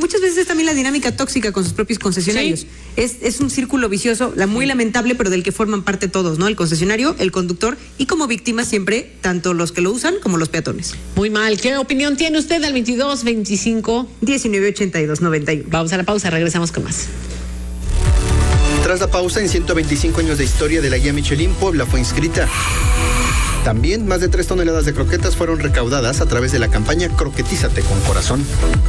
muchas veces es también la dinámica tóxica con sus propios concesionarios. Sí. Es un círculo vicioso, muy lamentable, pero del que forman parte todos, ¿no? El concesionario, el conductor y como víctimas siempre, tanto los que lo usan como los peatones. Muy mal. ¿Qué opinión tiene usted al 22 25 19 82 91? Vamos a la pausa, regresamos con más. Tras la pausa, en 125 años de historia de la guía Michelin, Puebla fue inscrita. También más de 3 toneladas de croquetas fueron recaudadas a través de la campaña Croquetízate con Corazón.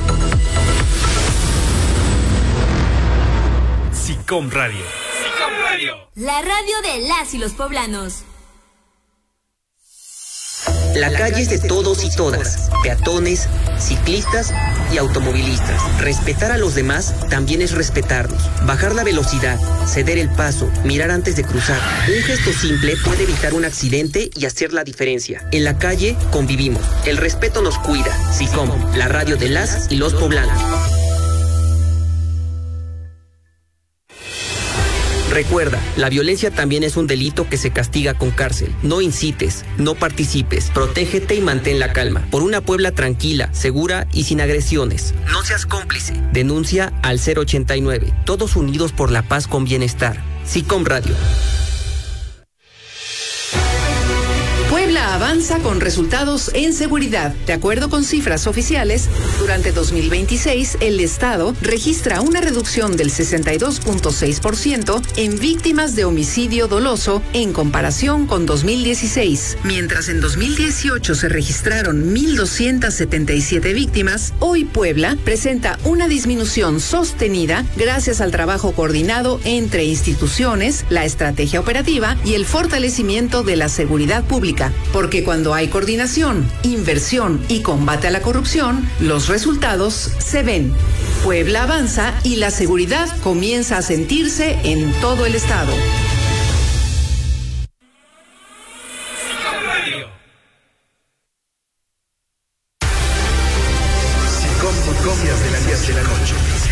SICOM Radio. SICOM Radio. La radio de las y los poblanos. La calle es de todos y todas, peatones, ciclistas y automovilistas. Respetar a los demás también es respetarnos. Bajar la velocidad, ceder el paso, mirar antes de cruzar. Un gesto simple puede evitar un accidente y hacer la diferencia. En la calle convivimos. El respeto nos cuida. SICOM, la radio de las y los poblanos. Recuerda, la violencia también es un delito que se castiga con cárcel. No incites, no participes, protégete y mantén la calma. Por una Puebla tranquila, segura y sin agresiones. No seas cómplice. Denuncia al 089. Todos unidos por la paz con bienestar. SICOM Radio. Puebla avanza con resultados en seguridad. De acuerdo con cifras oficiales, durante 2026 el Estado registra una reducción del 62.6% en víctimas de homicidio doloso en comparación con 2016. Mientras en 2018 se registraron 1,277 víctimas, hoy Puebla presenta una disminución sostenida gracias al trabajo coordinado entre instituciones, la estrategia operativa y el fortalecimiento de la seguridad pública. Porque cuando hay coordinación, inversión y combate a la corrupción, los resultados se ven. Puebla avanza y la seguridad comienza a sentirse en todo el estado. SICOM Noticias de las 10 de la noche.